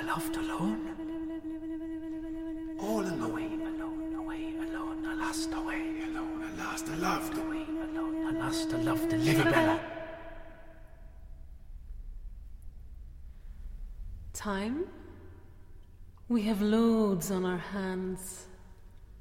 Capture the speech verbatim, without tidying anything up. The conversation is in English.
I loved alone. All alone. Away alone, away alone, I lost away alone, I lost, I loved. Away alone, I lost, I loved, Livabella. Time? We have loads on our hands.